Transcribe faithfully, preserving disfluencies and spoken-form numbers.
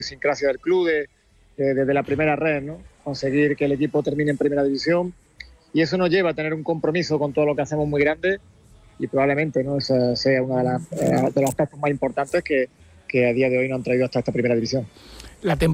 idiosincrasia del club, de, de, desde la primera red, ¿no? Conseguir que el equipo termine en primera división, y eso nos lleva a tener un compromiso con todo lo que hacemos muy grande, y probablemente, ¿no?, ese sea uno de, las, eh, de los aspectos más importantes que, que a día de hoy nos han traído hasta esta primera división. La